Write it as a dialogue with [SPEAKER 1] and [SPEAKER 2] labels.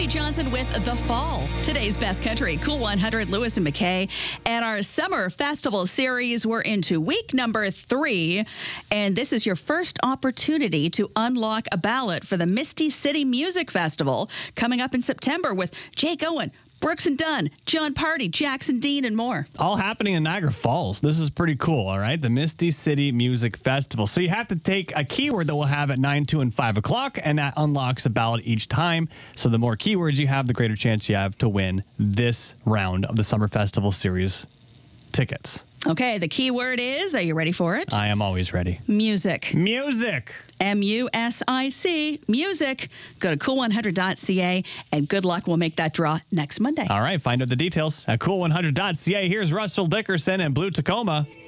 [SPEAKER 1] Cody Johnson with The Fall. Today's Best Country, Cool 100, Lewis and McKay. And our Summer Festival series, we're into week number 3. And this is your first opportunity to unlock a ballot for the Misty City Music Festival coming up in September with Jake Owen, Brooks and Dunn, John Party, Jackson Dean, and more.
[SPEAKER 2] All happening in Niagara Falls. This is pretty cool, all right? The Misty City Music Festival. So you have to take a keyword that we'll have at 9, 2, and 5 o'clock, and that unlocks a ballot each time. So the more keywords you have, the greater chance you have to win this round of the Summer Festival Series tickets.
[SPEAKER 1] Okay, the keyword is, are you ready for it?
[SPEAKER 2] I am always ready.
[SPEAKER 1] Music.
[SPEAKER 2] Music.
[SPEAKER 1] MUSIC, music. Go to cool100.ca, and good luck. We'll make that draw next Monday.
[SPEAKER 2] All right, find out the details at cool100.ca. Here's Russell Dickerson and Blue Tacoma.